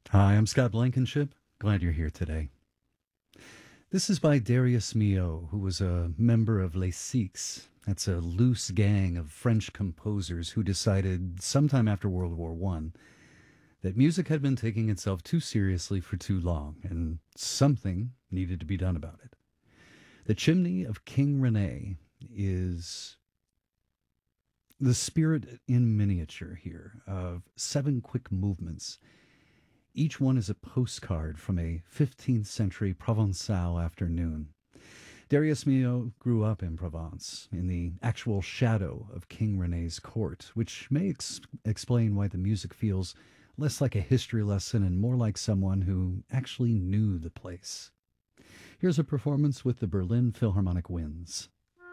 Hi, I'm Scott Blankenship. Glad you're here today. This is by Darius Milhaud, who was a member of Les Six. That's a loose gang of French composers who decided sometime after World War One that music had been taking itself too seriously for too long, and something needed to be done about it. The Chimney of King Rene is the spirit in miniature here of seven quick movements. Each one is a postcard from a 15th century Provençal afternoon. Darius Milhaud grew up in Provence, in the actual shadow of King René's court, which may explain why the music feels less like a history lesson and more like someone who actually knew the place. Here's a performance with the Berlin Philharmonic Winds.